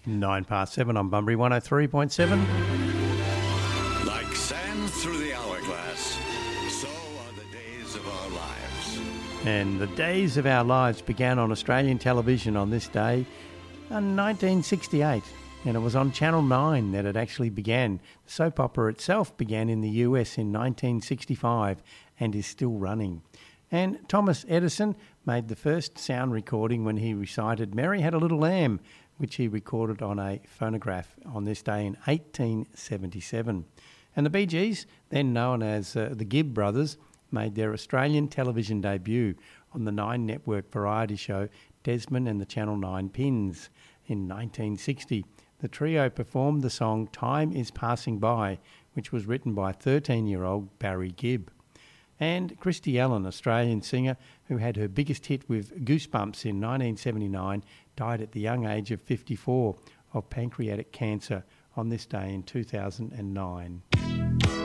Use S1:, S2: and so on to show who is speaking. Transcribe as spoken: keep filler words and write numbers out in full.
S1: Nine past seven on Bunbury one oh three point seven.
S2: Like sand through the hourglass, so are the days of our lives.
S1: And the days of our lives began on Australian television on this day in nineteen sixty-eight. And it was on Channel nine that it actually began. The soap opera itself began in the U S in nineteen sixty-five and is still running. And Thomas Edison made the first sound recording when he recited Mary Had a Little Lamb, which he recorded on a phonograph on this day in eighteen seventy-seven. And the Bee Gees, then known as uh, the Gibb Brothers, made their Australian television debut on the Nine Network variety show Desmond and the Channel nine Pins in nineteen sixty. The trio performed the song Time Is Passing By, which was written by thirteen-year-old Barry Gibb. And Christy Allen, Australian singer who had her biggest hit with Goosebumps in nineteen seventy-nine, died at the young age of fifty-four of pancreatic cancer on this day in two thousand nine.